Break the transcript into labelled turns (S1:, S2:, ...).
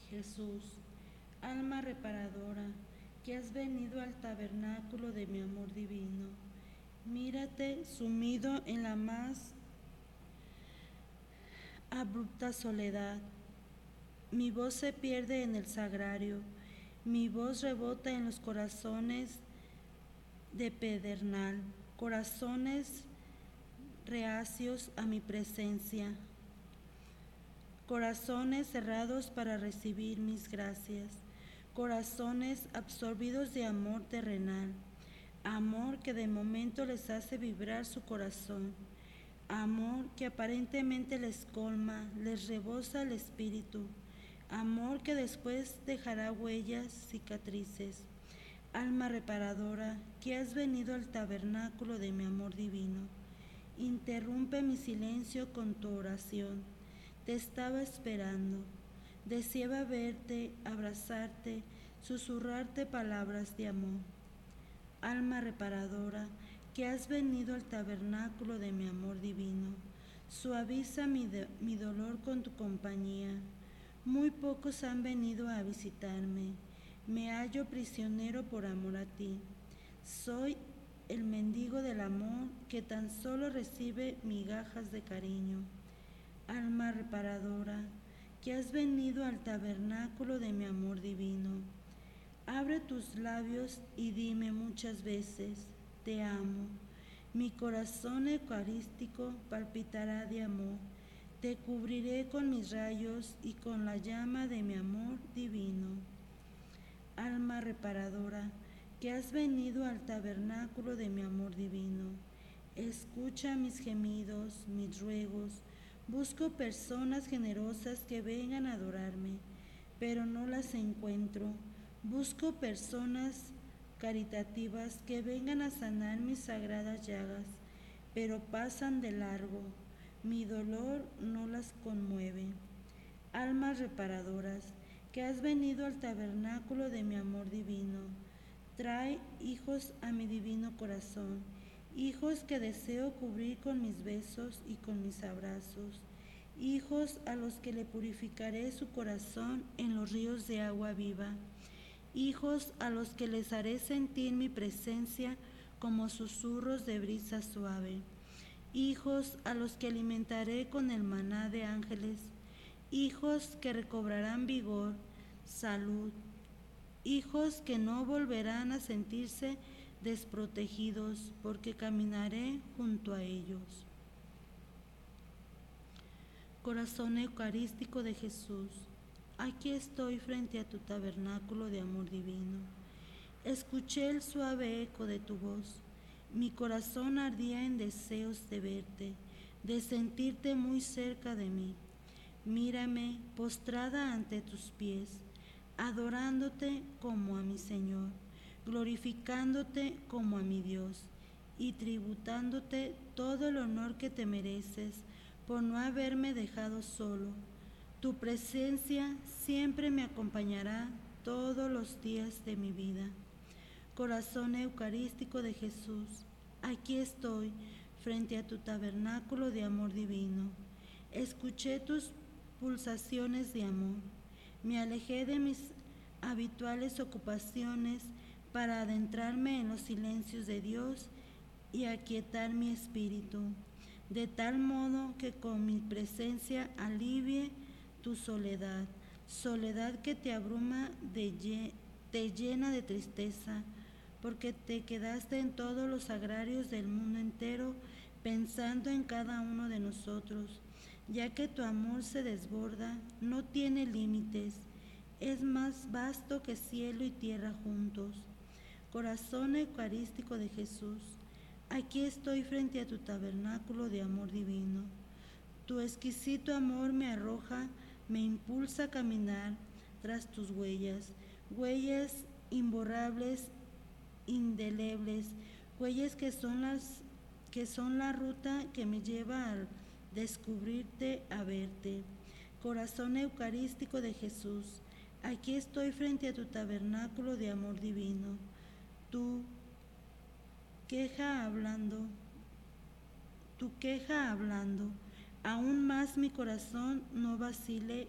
S1: Jesús, alma reparadora, que has venido al tabernáculo de mi amor divino, mírate sumido en la más abrupta soledad. Mi voz se pierde en el sagrario, mi voz rebota en los corazones de pedernal, corazones reacios a mi presencia, corazones cerrados para recibir mis gracias, corazones absorbidos de amor terrenal, amor que de momento les hace vibrar su corazón, amor que aparentemente les colma, les rebosa el espíritu, amor que después dejará huellas, cicatrices. Alma reparadora, que has venido al tabernáculo de mi amor divino, interrumpe mi silencio con tu oración. Te estaba esperando, deseaba verte, abrazarte, susurrarte palabras de amor. Alma reparadora, que has venido al tabernáculo de mi amor divino, suaviza mi dolor con tu compañía. Muy pocos han venido a visitarme, me hallo prisionero por amor a ti. Soy el mendigo del amor que tan solo recibe migajas de cariño. Alma reparadora, que has venido al tabernáculo de mi amor divino, abre tus labios y dime muchas veces, te amo. Mi corazón eucarístico palpitará de amor. Te cubriré con mis rayos y con la llama de mi amor divino. Alma reparadora, que has venido al tabernáculo de mi amor divino, escucha mis gemidos, mis ruegos. Busco personas generosas que vengan a adorarme, pero no las encuentro. Busco personas caritativas que vengan a sanar mis sagradas llagas, pero pasan de largo. Mi dolor no las conmueve. Almas reparadoras, que has venido al tabernáculo de mi amor divino, trae hijos a mi divino corazón, hijos que deseo cubrir con mis besos y con mis abrazos, hijos a los que le purificaré su corazón en los ríos de agua viva, hijos a los que les haré sentir mi presencia como susurros de brisa suave, hijos a los que alimentaré con el maná de ángeles, hijos que recobrarán vigor, salud, hijos que no volverán a sentirse desprotegidos porque caminaré junto a ellos. Corazón eucarístico de Jesús, aquí estoy frente a tu tabernáculo de amor divino. Escuché el suave eco de tu voz. Mi corazón ardía en deseos de verte, de sentirte muy cerca de mí. Mírame postrada ante tus pies, adorándote como a mi Señor, glorificándote como a mi Dios y tributándote todo el honor que te mereces por no haberme dejado solo. Tu presencia siempre me acompañará todos los días de mi vida. Corazón eucarístico de Jesús, aquí estoy frente a tu tabernáculo de amor divino. Escuché tus pulsaciones de amor. Me alejé de mis habituales ocupaciones para adentrarme en los silencios de Dios y aquietar mi espíritu, de tal modo que con mi presencia alivie tu soledad, soledad que te abruma, te llena de tristeza, porque te quedaste en todos los agrarios del mundo entero pensando en cada uno de nosotros, ya que tu amor se desborda, no tiene límites, es más vasto que cielo y tierra juntos. Corazón eucarístico de Jesús, aquí estoy frente a tu tabernáculo de amor divino. Tu exquisito amor me arroja, me impulsa a caminar tras tus huellas, huellas imborrables, indelebles, huellas que son la ruta que me lleva al descubrirte, a verte. Corazón eucarístico de Jesús, aquí estoy frente a tu tabernáculo de amor divino. Tu queja hablando, aún más mi corazón no vacile